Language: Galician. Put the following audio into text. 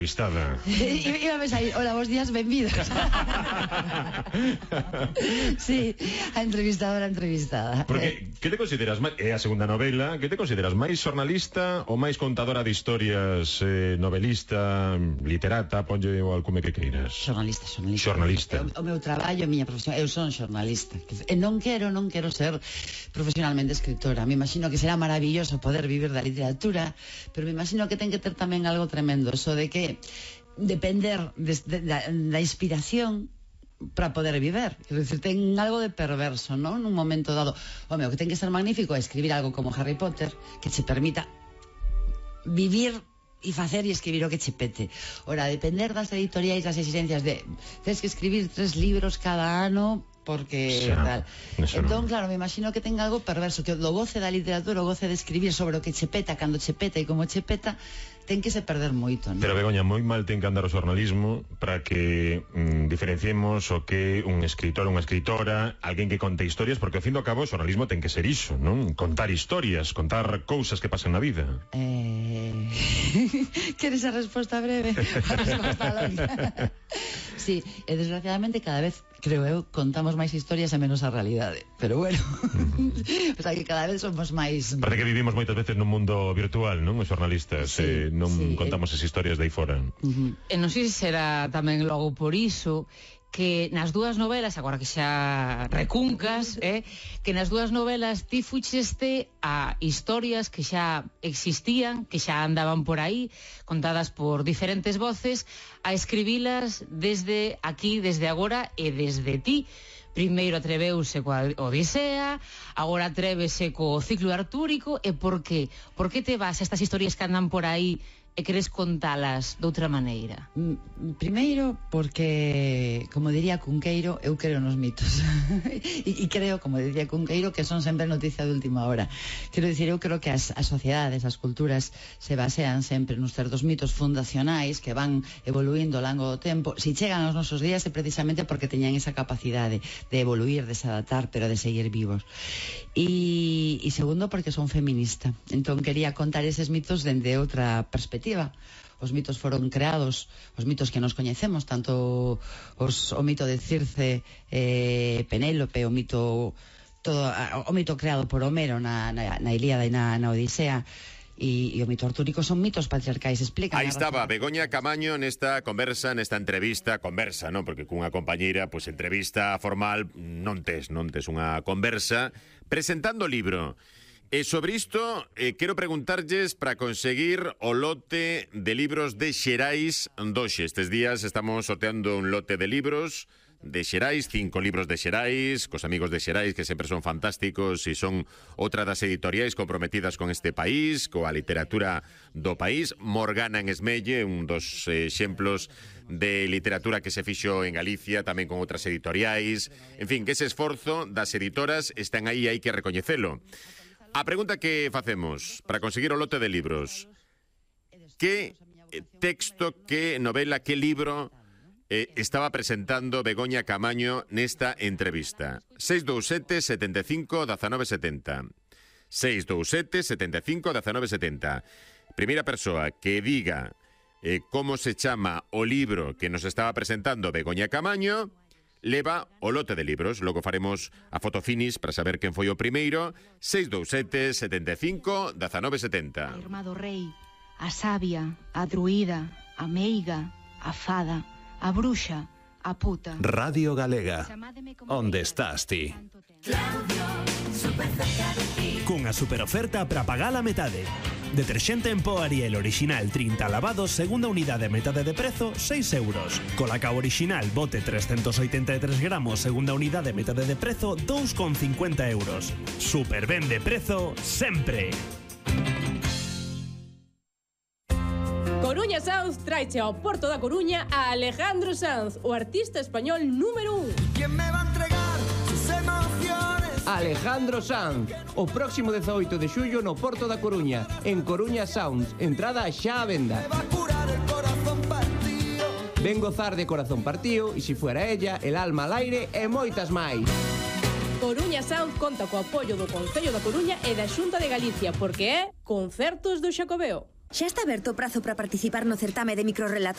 Entrevistada. Íbamos a ir, hola, bons días, benvidos. Sí, a entrevistada. Porque, que te consideras, é a segunda novela, que te consideras máis xornalista ou máis contadora de historias, novelista, literata, ponlle o alcume que queiras? Xornalista. O meu traballo, a miña profesión, eu son xornalista. E non quero ser profesionalmente escritora. Me imagino que será maravilloso poder vivir da literatura, pero me imagino que ten que ter tamén algo tremendo, eso de que depender da inspiración para poder viver. Quero dicir, ten algo de perverso, non? Nun momento dado, o que ten que ser magnífico é escribir algo como Harry Potter, que che permita vivir e facer e escribir o que che pete. Ora, depender das editoriais, das exigencias de tens que escribir 3 libros cada ano porque tal. Entón, claro, me imagino que ten algo perverso, que o goce da literatura, o goce de escribir sobre o que che peta, cando che peta e como che peta, ten que se perder moito, non? Pero, Begoña, moi mal ten que andar o xornalismo para que diferenciemos o que un escritor, unha escritora, alguén que conte historias, porque ao fin do cabo o xornalismo ten que ser iso, non? Contar historias, contar cousas que pasan na vida. Queres a resposta breve? A resposta longa. Sí, e desgraciadamente cada vez, creo eu, contamos máis historias e menos a realidade. Pero bueno, o sea que cada vez somos máis... Parece que vivimos moitas veces nun mundo virtual, non? Os xornalistas, non contamos as historias de aí fora. E non sei se será tamén logo por iso que nas dúas novelas, agora que xa recuncas, que nas dúas novelas ti fucheste a historias que xa existían, que xa andaban por aí, contadas por diferentes voces, a escribilas desde aquí, desde agora e desde ti. Primeiro atreveuse coa Odisea, agora atrévese co ciclo artúrico, e por qué? Por que te vas a estas historias que andan por aí e queres contalas doutra maneira? Primeiro, porque, como diría Cunqueiro, eu creo nos mitos. E creo, como diría Cunqueiro, que son sempre noticia de última hora. Quero dicir, eu creo que as sociedades, as culturas, se basean sempre nos certos mitos fundacionais que van evoluindo ao longo do tempo. Si chegan aos nosos días é precisamente porque teñan esa capacidade de evoluir, de se adaptar, pero de seguir vivos. E segundo, porque son feminista. Entón quería contar eses mitos dende outra perspectiva. Os mitos foron creados, os mitos que nos coñecemos, tanto o mito de Circe, Penélope, o mito creado por Homero na Ilíada e na Odisea, e o mito artúrico son mitos patriarcais. Explica. Aí estaba Begoña Camaño nesta conversa, nesta entrevista, non? Porque cunha compañeira, pois entrevista formal non tes unha conversa, presentando o libro. E sobre isto, quero preguntarlles para conseguir o lote de libros de Xerais Doxe. Estes días estamos sorteando un lote de libros de Xerais, 5 libros de Xerais, cos amigos de Xerais, que sempre son fantásticos e son outra das editoriais comprometidas con este país, coa literatura do país. Morgana en Esmelle, un dos exemplos de literatura que se fixo en Galicia, tamén con outras editoriais. En fin, que ese esforzo das editoras están aí, hai que recoñecelo. A pregunta que facemos para conseguir o lote de libros: que texto, que novela, que libro estaba presentando Begoña Camaño nesta entrevista? 627 75 19 70. 627 75 19 70. Primeira persoa que diga como se chama o libro que nos estaba presentando Begoña Camaño leva o lote de libros. Logo faremos a fotofinis para saber quen foi o primeiro. 627 75 19 70. A irmá do rei, a sabia, a druida, a meiga, a fada, a bruxa, a puta. Radio Galega, onde estás ti? Cunha super oferta para pagar a metade. Deterxente en pó Ariel original 30 lavados, segunda unidade a metade de prezo, 6 euros. Colacao original bote 383 gramos, segunda unidade a metade de prezo, 2,50 euros. Super ben de prezo, sempre. Coruña Sounds traiche ao Porto da Coruña a Alejandro Sanz, o artista español número 1. ¿Quién me va a entregar sus emociones? Alejandro Sanz, o próximo 18 de xullo no Porto da Coruña, en Coruña Sounds, entrada xa a venda. Ven gozar de Corazón Partío, e se fuera ella, El alma al aire e moitas máis. Coruña Sound conta co apoio do Concello da Coruña e da Xunta de Galicia, porque é Concertos do Xacobeo. Xa está aberto o prazo para participar no certame de microrrelatos